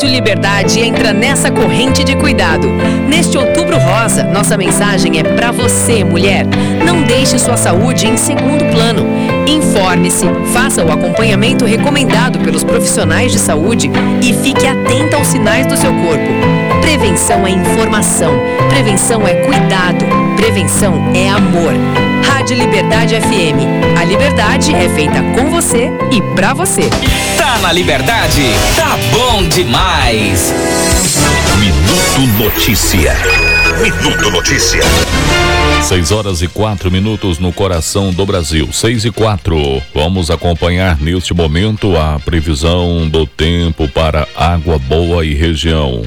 Liberdade entra nessa corrente de cuidado. Neste Outubro Rosa, nossa mensagem é para você, mulher. Não deixe sua saúde em segundo plano. Informe-se, faça o acompanhamento recomendado pelos profissionais de saúde e fique atenta aos sinais do seu corpo. Prevenção é informação, prevenção é cuidado, prevenção é amor. Rádio Liberdade FM. A liberdade é feita com você e pra você. Tá na Liberdade? Tá bom demais. Minuto Notícia. Minuto Notícia. 6h04 no coração do Brasil. 6h04. Vamos acompanhar neste momento a previsão do tempo para Água Boa e região.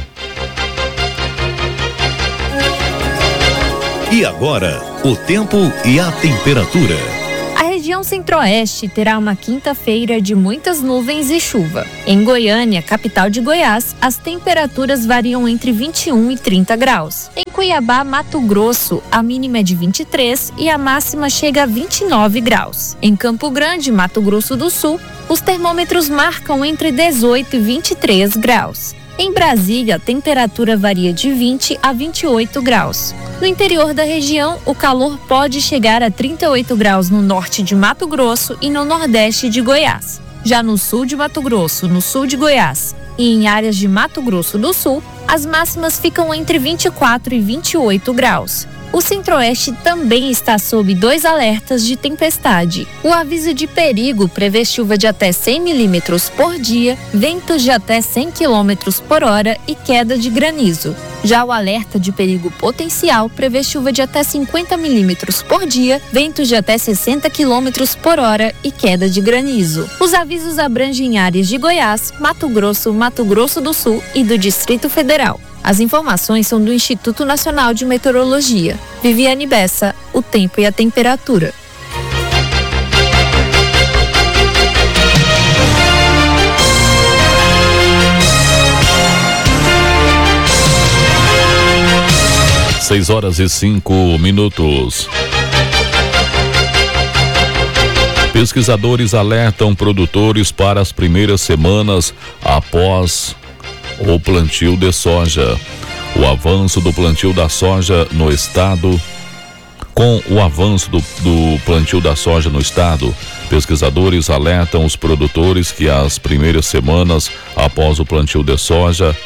E agora, o tempo e a temperatura. A região centro-oeste terá uma quinta-feira de muitas nuvens e chuva. Em Goiânia, capital de Goiás, as temperaturas variam entre 21 e 30 graus. Em Cuiabá, Mato Grosso, a mínima é de 23 e a máxima chega a 29 graus. Em Campo Grande, Mato Grosso do Sul, os termômetros marcam entre 18 e 23 graus. Em Brasília, a temperatura varia de 20 a 28 graus. No interior da região, o calor pode chegar a 38 graus no norte de Mato Grosso e no nordeste de Goiás. Já no sul de Mato Grosso, no sul de Goiás e em áreas de Mato Grosso do Sul, as máximas ficam entre 24 e 28 graus. O centro-oeste também está sob 2 alertas de tempestade. O aviso de perigo prevê chuva de até 100 milímetros por dia, ventos de até 100 quilômetros por hora e queda de granizo. Já o alerta de perigo potencial prevê chuva de até 50 milímetros por dia, ventos de até 60 quilômetros por hora e queda de granizo. Os avisos abrangem áreas de Goiás, Mato Grosso do Sul e do Distrito Federal. As informações são do Instituto Nacional de Meteorologia. Viviane Bessa, o tempo e a temperatura. Seis horas e 5 minutos. Pesquisadores alertam produtores para as primeiras semanas após o plantio de soja. O avanço do plantio da soja no estado. Com o avanço do plantio da soja no estado, pesquisadores alertam os produtores que as primeiras semanas após o plantio de soja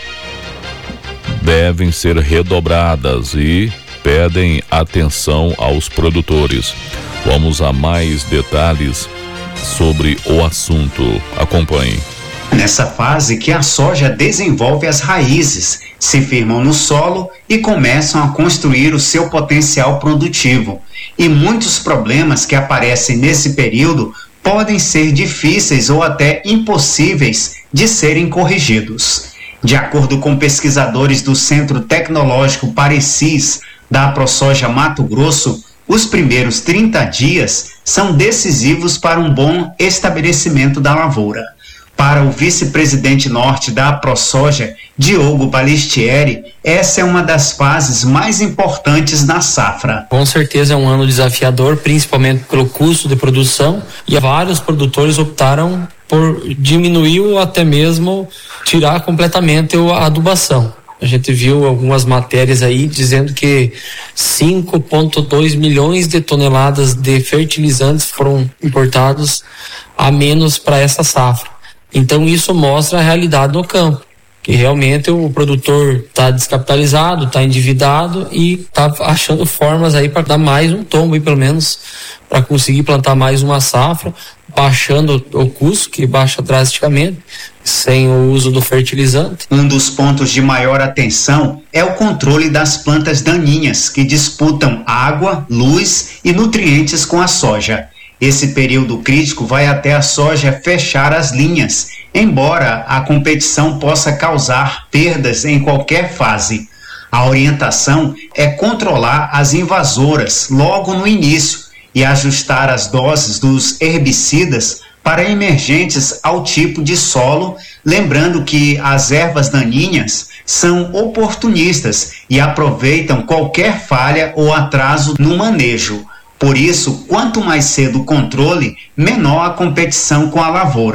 devem ser redobradas e pedem atenção aos produtores. Vamos a mais detalhes sobre o assunto. Acompanhe. Nessa fase que a soja desenvolve as raízes, se firmam no solo e começam a construir o seu potencial produtivo. E muitos problemas que aparecem nesse período podem ser difíceis ou até impossíveis de serem corrigidos. De acordo com pesquisadores do Centro Tecnológico Parecis, da AproSoja Mato Grosso, os primeiros 30 dias são decisivos para um bom estabelecimento da lavoura. Para o vice-presidente norte da AproSoja, Diogo Balistieri, essa é uma das fases mais importantes na safra. Com certeza é um ano desafiador, principalmente pelo custo de produção, e vários produtores optaram por diminuir ou até mesmo tirar completamente a adubação. A gente viu algumas matérias aí dizendo que 5,2 milhões de toneladas de fertilizantes foram importados a menos para essa safra. Então isso mostra a realidade no campo, que realmente o produtor está descapitalizado, está endividado e está achando formas aí para dar mais um tombo aí, pelo menos, para conseguir plantar mais uma safra, baixando o custo, que baixa drasticamente, sem o uso do fertilizante. Um dos pontos de maior atenção é o controle das plantas daninhas, que disputam água, luz e nutrientes com a soja. Esse período crítico vai até a soja fechar as linhas, embora a competição possa causar perdas em qualquer fase. A orientação é controlar as invasoras logo no início e ajustar as doses dos herbicidas para emergentes ao tipo de solo, lembrando que as ervas daninhas são oportunistas e aproveitam qualquer falha ou atraso no manejo. Por isso, quanto mais cedo o controle, menor a competição com a lavoura.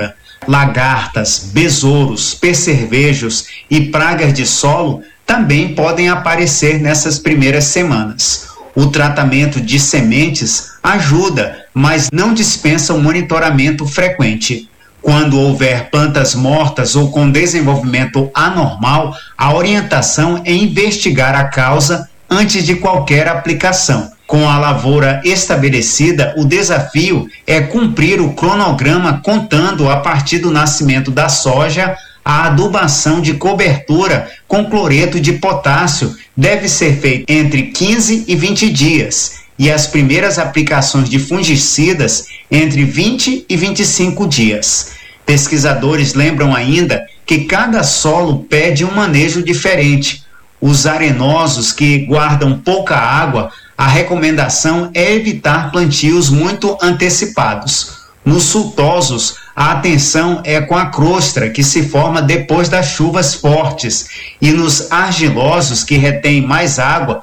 Lagartas, besouros, percevejos e pragas de solo também podem aparecer nessas primeiras semanas. O tratamento de sementes ajuda, mas não dispensa um monitoramento frequente. Quando houver plantas mortas ou com desenvolvimento anormal, a orientação é investigar a causa antes de qualquer aplicação. Com a lavoura estabelecida, o desafio é cumprir o cronograma contando a partir do nascimento da soja. A adubação de cobertura com cloreto de potássio deve ser feita entre 15 e 20 dias e as primeiras aplicações de fungicidas entre 20 e 25 dias. Pesquisadores lembram ainda que cada solo pede um manejo diferente. Os arenosos que guardam pouca água, a recomendação é evitar plantios muito antecipados. Nos sultosos, a atenção é com a crostra, que se forma depois das chuvas fortes, e nos argilosos, que retêm mais água,